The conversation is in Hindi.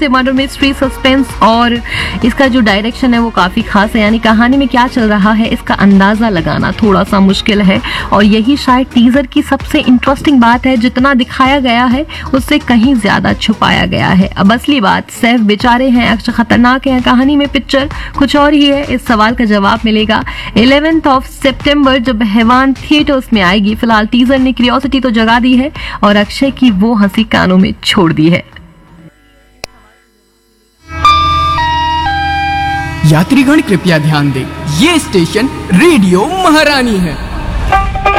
से मर्डर मिस्ट्री, सस्पेंस और इसका जो डायरेक्शन है वो काफी खास है, यानी कहानी में क्या चल रहा है इसका अंदाजा लगाना थोड़ा सा मुश्किल है। और यही शायद टीजर की सबसे इंटरेस्टिंग बात है, जितना दिखाया गया है उससे कहीं ज्यादा छुपाया गया है। अब असली बात, सैफ बेचारे हैं, अक्सर खतरनाक है, कहानी में पिक्चर कुछ और ही है। इस सवाल का जवाब मिलेगा 11 सितंबर जब हैवान थिएटर्स में आएगी। फिलहाल टीजर ने क्यूरियोसिटी तो जगा दी है और अक्षय की वो हंसी कानों में छोड़ दी है। यात्रीगण कृपया ध्यान दें, ये स्टेशन रेडियो महारानी है।